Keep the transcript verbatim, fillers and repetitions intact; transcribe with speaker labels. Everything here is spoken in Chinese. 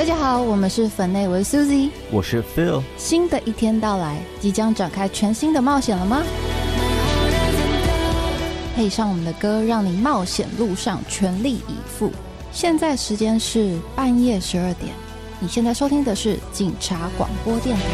Speaker 1: 大家好，我们是粉内，我是 Suzy，
Speaker 2: 我是 Phil。
Speaker 1: 新的一天到来，即将展开全新的冒险了吗？配上我们的歌，让你冒险路上全力以赴。现在时间是半夜十二点，你现在收听的是警察广播电台。